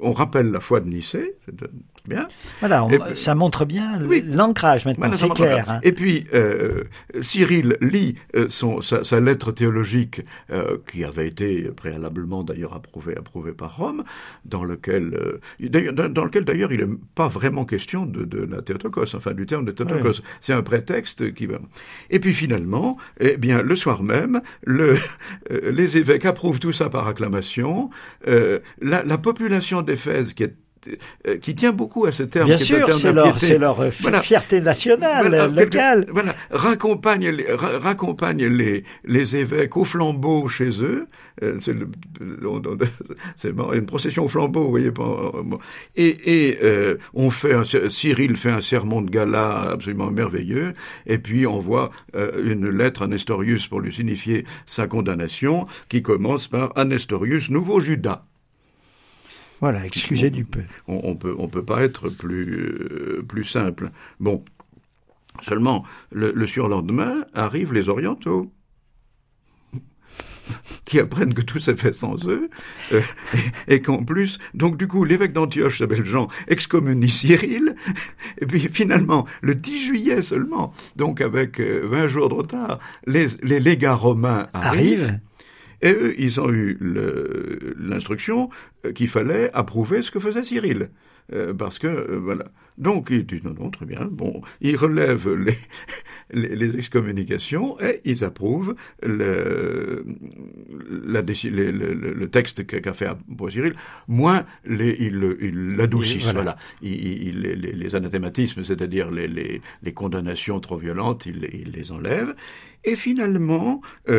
on rappelle la foi de Nicée, c'est bien. Voilà, ça montre bien l'ancrage maintenant, voilà, c'est clair. Hein. Et puis, Cyril lit sa lettre théologique, qui avait été préalablement d'ailleurs approuvée par Rome, dans lequel d'ailleurs il n'est pas vraiment question de la Théotokos, enfin du terme de Théotokos. Oui. C'est un prétexte qui va... Et puis finalement, eh bien, le soir même, les évêques approuvent tout ça par acclamation. La population d'Éphèse, qui tient beaucoup à ce terme. Bien sûr, c'est leur fierté nationale, locale. Raccompagne les évêques au flambeau chez eux. C'est une procession au flambeau, vous voyez. Et Cyril fait un sermon de gala absolument merveilleux, et puis envoie une lettre à Nestorius pour lui signifier sa condamnation, qui commence par « À Nestorius, nouveau Judas ». Voilà, excusez du peu. On peut pas être plus simple. Bon, seulement le surlendemain arrivent les orientaux qui apprennent que tout s'est fait sans eux et qu'en plus, donc du coup, l'évêque d'Antioche s'appelle Jean, excommunie Cyril, et puis finalement, le 10 juillet seulement, donc avec 20 jours de retard, les légats romains arrivent. Et eux, ils ont eu l'instruction qu'il fallait approuver ce que faisait Cyril. Parce que, voilà. Donc, ils disent non, très bien. Bon, ils relèvent les excommunications et ils approuvent le texte qu'a fait approuver Cyril. Moins, ils l'adoucissent. Voilà. Les anathématismes, c'est-à-dire les condamnations trop violentes, ils les enlèvent. Et finalement, tout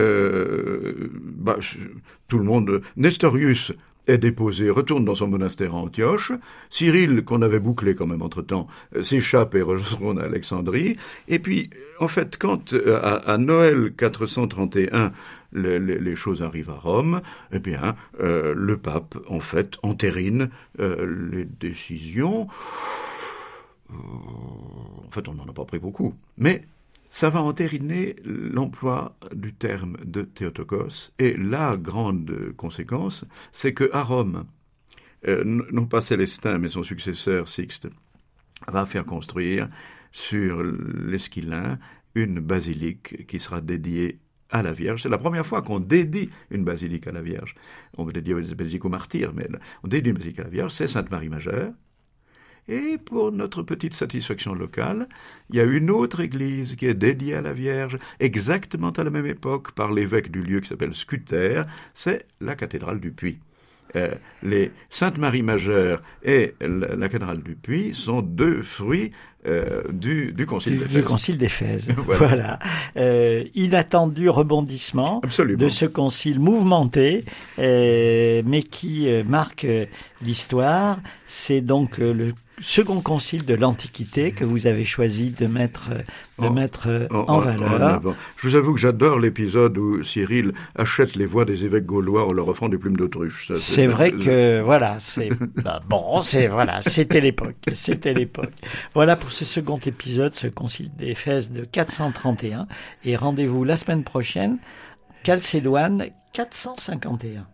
le monde, Nestorius est déposé, retourne dans son monastère à Antioche. Cyril, qu'on avait bouclé quand même entre-temps, s'échappe et retourne à Alexandrie. Et puis, en fait, quand à Noël 431, les choses arrivent à Rome, eh bien, le pape, en fait, entérine les décisions. En fait, on n'en a pas pris beaucoup. Mais ça va entériner l'emploi du terme de Théotokos. Et la grande conséquence, c'est qu'à Rome, non pas Célestin, mais son successeur Sixte, va faire construire sur l'Esquilin une basilique qui sera dédiée à la Vierge. C'est la première fois qu'on dédie une basilique à la Vierge. On veut dédier une basilique aux martyrs, mais on dédie une basilique à la Vierge, c'est Sainte-Marie-Majeure. Et pour notre petite satisfaction locale, il y a une autre église qui est dédiée à la Vierge, exactement à la même époque, par l'évêque du lieu qui s'appelle Scutère, c'est la cathédrale du Puy. Les Sainte-Marie-Majeure et la cathédrale du Puy sont deux fruits du concile d'Éphèse. Du concile d'Éphèse, voilà. Inattendu rebondissement de ce concile mouvementé, mais qui marque l'histoire. C'est donc le second concile de l'Antiquité que vous avez choisi de mettre en valeur. Je vous avoue que j'adore l'épisode où Cyril achète les voix des évêques gaulois en leur offrant des plumes d'autruche. C'est vrai que voilà, c'était l'époque. Voilà pour ce second épisode, ce concile d'Éphèse de 431. Et rendez-vous la semaine prochaine, Chalcédoine 451.